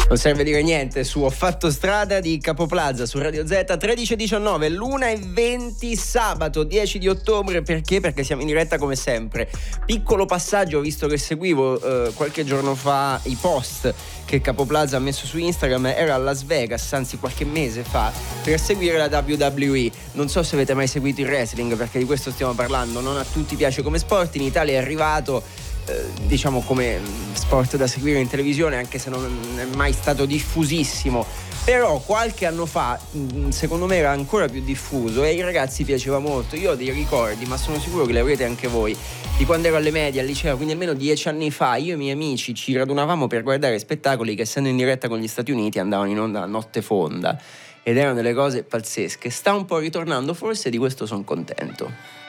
Non serve dire niente su Ho fatto strada di Capo Plaza su Radio Z, 13:19, l'1:20, sabato 10 di ottobre. Perché? Perché siamo in diretta come sempre. Piccolo passaggio, visto che seguivo qualche giorno fa i post che Capo Plaza ha messo su Instagram, era a Las Vegas, anzi qualche mese fa, per seguire la WWE. Non so se avete mai seguito il wrestling, perché di questo stiamo parlando. Non a tutti piace come sport, in Italia è arrivato diciamo come sport da seguire in televisione, anche se non è mai stato diffusissimo, però qualche anno fa secondo me era ancora più diffuso e ai ragazzi piaceva molto. Io ho dei ricordi, ma sono sicuro che li avrete anche voi, di quando ero alle medie, al liceo, quindi almeno 10 anni fa. Io e i miei amici ci radunavamo per guardare spettacoli che, essendo in diretta con gli Stati Uniti, andavano in onda a notte fonda ed erano delle cose pazzesche. Sta un po' ritornando, forse, di questo sono contento.